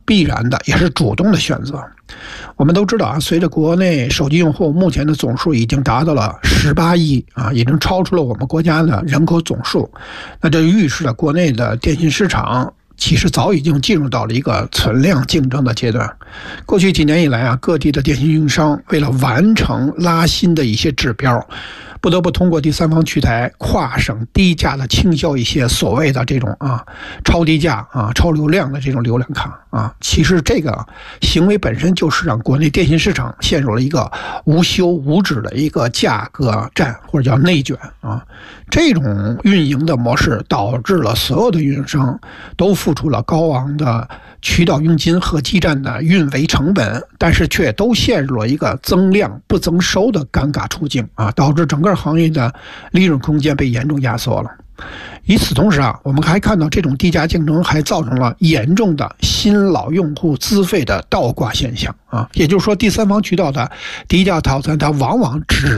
必然的，也是主动的选择。我们都知道啊，随着国内手机用户目前的总数已经达到了18亿啊，已经超出了我们国家的人口总数。那这预示着国内的电信市场其实早已经进入到了一个存量竞争的阶段。过去几年以来啊，各地的电信运营商为了完成拉新的一些指标，不得不通过第三方渠台跨省低价的倾销一些所谓的这种超低价超流量的这种流量卡啊。其实这个行为本身就是让国内电信市场陷入了一个无休无止的一个价格战，或者叫内卷啊。这种运营的模式导致了所有的运营商都付出了高昂的渠道佣金和基站的运维成本，但是却都陷入了一个增量不增收的尴尬处境啊，导致整个行业的利润空间被严重压缩了。与此同时啊，我们还看到这种低价竞争还造成了严重的新老用户资费的倒挂现象啊，也就是说第三方渠道的低价套餐它往往只